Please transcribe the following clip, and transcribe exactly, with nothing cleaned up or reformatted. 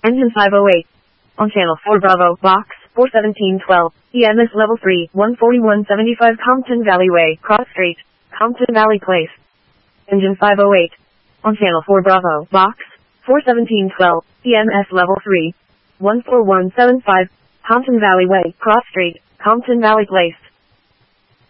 Engine five oh eight. On channel four Bravo, box, four seventeen twelve, E M S level three, one forty-one seventy-five Compton Valley Way, Cross Street, Compton Valley Place. Engine five oh eight. On channel four Bravo, box, four seventeen twelve, E M S level three, one four one seven five, Compton Valley Way, Cross Street, Compton Valley Place.